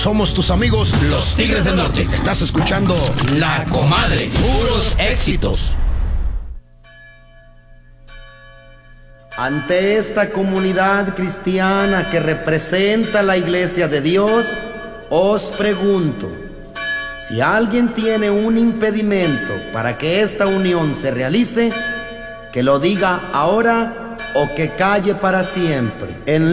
Somos tus amigos, los Tigres del Norte. Estás escuchando La Comadre. Puros éxitos. Ante esta comunidad cristiana que representa la Iglesia de Dios, os pregunto, si alguien tiene un impedimento para que esta unión se realice, que lo diga ahora o que calle para siempre. En